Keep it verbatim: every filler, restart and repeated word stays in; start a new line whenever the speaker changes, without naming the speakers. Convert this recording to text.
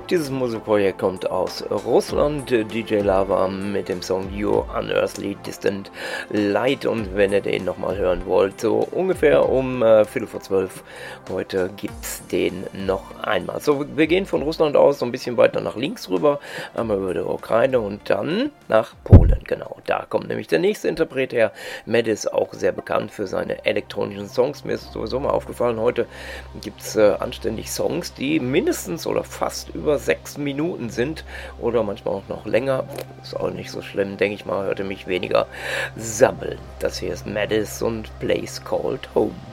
Dieses Musikprojekt kommt aus Russland, D J Lava mit dem Song Your Unearthly Distant Light, und wenn ihr den nochmal hören wollt, so ungefähr um äh, Viertel vor zwölf heute gibt's den noch einmal. So, wir gehen von Russland aus so ein bisschen weiter nach links rüber, einmal über die Ukraine und dann nach Polen, genau. Da kommt nämlich der nächste Interpret her. Matt ist auch sehr bekannt für seine elektronischen Songs. Mir ist sowieso mal aufgefallen, heute gibt's äh, anständig Songs, die mindestens oder fast über sechs Minuten sind oder manchmal auch noch länger. Ist auch nicht so schlimm, denke ich mal, hörte mich weniger sammeln. Das hier ist Madis und Place Called Home.